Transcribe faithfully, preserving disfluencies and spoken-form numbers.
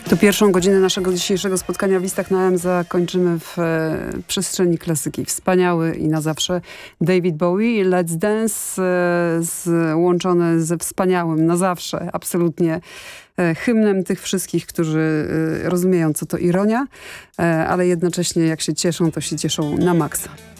To pierwszą godzinę naszego dzisiejszego spotkania w Listach na M zakończymy w e, przestrzeni klasyki. Wspaniały i na zawsze David Bowie, Let's Dance, e, złączony ze wspaniałym na zawsze, absolutnie e, hymnem tych wszystkich, którzy e, rozumieją, co to ironia, e, ale jednocześnie jak się cieszą, to się cieszą na maksa.